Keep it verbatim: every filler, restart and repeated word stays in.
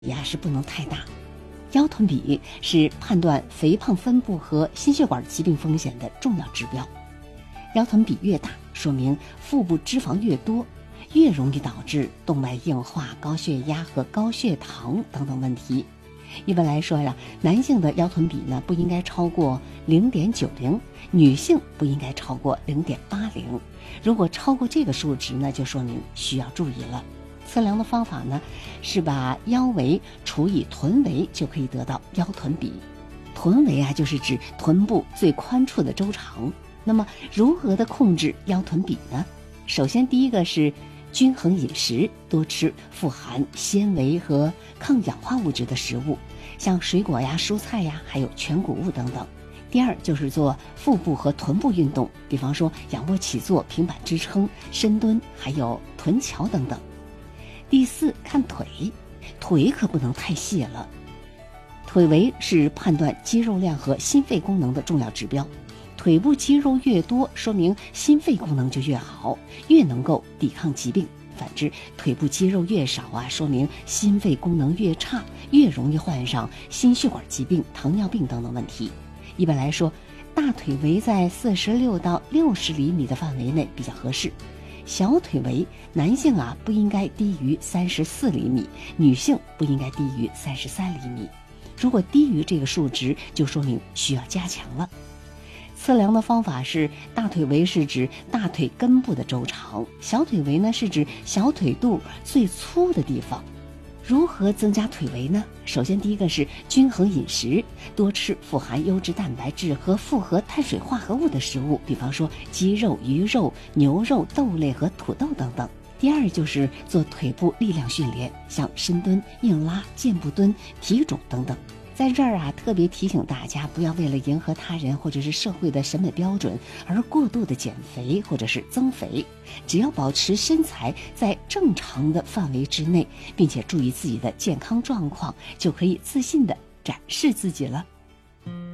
呀是不能太大。腰臀比是判断肥胖分布和心血管疾病风险的重要指标。腰臀比越大，说明腹部脂肪越多，越容易导致动脉硬化、高血压和高血糖等等问题。一般来说呀，男性的腰臀比呢不应该超过 零点九零， 女性不应该超过 零点八零。如果超过这个数值呢，就说明需要注意了。测量的方法呢是把腰围除以臀围，就可以得到腰臀比。臀围啊就是指臀部最宽处的周长。那么如何的控制腰臀比呢？首先第一个是均衡饮食，多吃富含纤维和抗氧化物质的食物，像水果呀、蔬菜呀，还有全谷物等等。第二就是做腹部和臀部运动，比方说仰卧起坐、平板支撑、深蹲，还有臀桥等等。第四，看腿，腿可不能太细了。腿围是判断肌肉量和心肺功能的重要指标。腿部肌肉越多，说明心肺功能就越好，越能够抵抗疾病。反之，腿部肌肉越少啊，说明心肺功能越差，越容易患上心血管疾病、糖尿病等等问题。一般来说，大腿围在四十六到六十厘米的范围内比较合适。小腿围，男性啊不应该低于三十四厘米，女性不应该低于三十三厘米。如果低于这个数值，就说明需要加强了。测量的方法是，大腿围是指大腿根部的周长，小腿围呢是指小腿肚最粗的地方。如何增加腿围呢？首先第一个是均衡饮食，多吃富含优质蛋白质和复合碳水化合物的食物，比方说鸡肉、鱼肉、牛肉、豆类和土豆等等。第二就是做腿部力量训练，像深蹲、硬拉、箭步蹲、提踵等等。在这儿啊，特别提醒大家，不要为了迎合他人或者是社会的审美标准而过度的减肥或者是增肥。只要保持身材在正常的范围之内，并且注意自己的健康状况，就可以自信地展示自己了。